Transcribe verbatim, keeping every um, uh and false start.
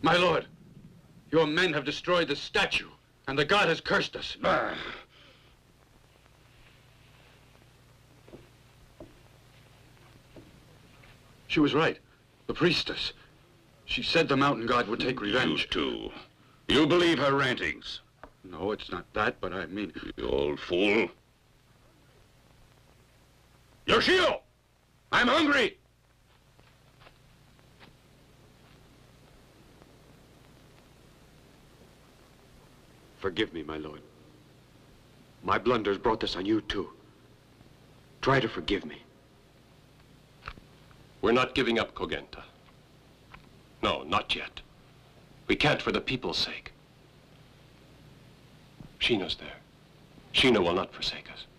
My lord, your men have destroyed the statue, and the god has cursed us. Ah. She was right. The priestess. She said the mountain god would take revenge. You too. You believe her rantings? No, it's not that, but I mean... You old fool. Yoshio! I'm hungry! Forgive me, my lord. My blunders brought this on you, too. Try to forgive me. We're not giving up Kogenta. No, not yet. We can't for the people's sake. Shino's there. Shino will not forsake us.